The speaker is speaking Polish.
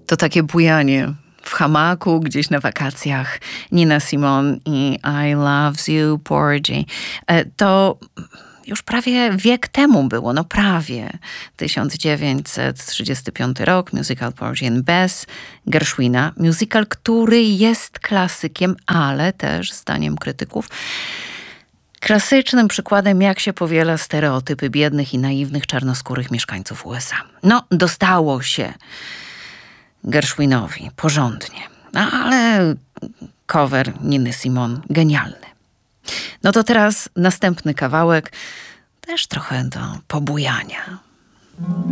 To takie bujanie w hamaku, gdzieś na wakacjach. Nina Simone i I Loves You, Porgy. To już prawie wiek temu było, no prawie. 1935 rok, musical Porgy and Bess Gershwina. Musical, który jest klasykiem, ale też, zdaniem krytyków, klasycznym przykładem, jak się powiela stereotypy biednych i naiwnych czarnoskórych mieszkańców USA. No, dostało się Gershwinowi porządnie, no, ale cover Niny Simone genialny. No to teraz następny kawałek, też trochę do pobujania.